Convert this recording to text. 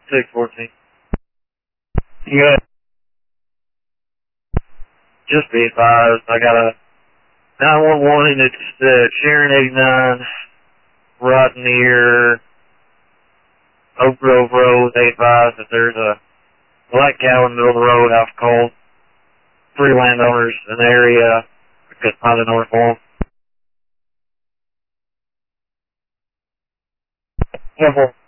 614. Good. Just be advised, I got a 911 and it's Sharon 89, right near Oak Grove Road. They advised that there's a black cow in the middle of the road, house called. 3 landowners in the area, because by the north wall. 10-4.